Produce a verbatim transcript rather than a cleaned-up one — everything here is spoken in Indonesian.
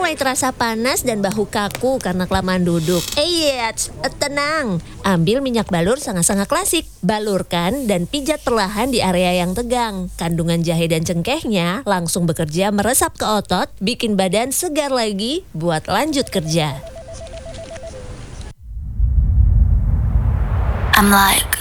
mulai terasa panas dan bahu kaku karena kelamaan duduk. Eits, tenang. Ambil minyak balur sangat-sangat klasik. Balurkan dan pijat perlahan di area yang tegang. Kandungan jahe dan cengkehnya langsung bekerja meresap ke otot, bikin badan segar lagi buat lanjut kerja. I'm like